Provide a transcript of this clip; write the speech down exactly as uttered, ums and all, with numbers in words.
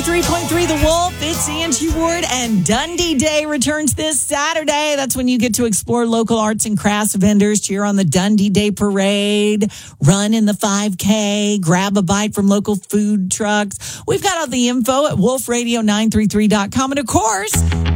ninety-three point three The Wolf. It's Angie Ward, and Dundee Day returns this Saturday. That's when you get to explore local arts and crafts vendors, cheer on the Dundee Day Parade, run in the five K, grab a bite from local food trucks. We've got all the info at wolf radio nine three three dot com. And of course,